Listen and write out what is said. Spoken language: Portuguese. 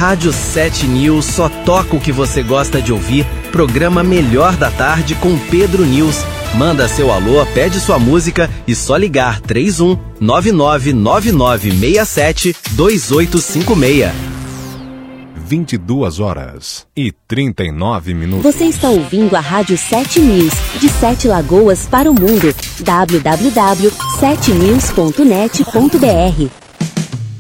Rádio 7 News só toca o que você gosta de ouvir. Programa Melhor da Tarde com Pedro News. Manda seu alô, pede sua música e só ligar 31 999967 2856. 22h39. Você está ouvindo a Rádio 7 News, de 7 Lagoas para o mundo. www.7news.net.br